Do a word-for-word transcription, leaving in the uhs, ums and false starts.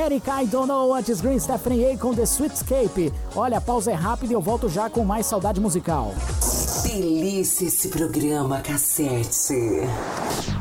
Erika, I Don't Know What Is Green, Stephanie A com The Sweetscape. Olha, a pausa é rápida e eu volto já com mais saudade musical. Delícia esse programa, Cassete.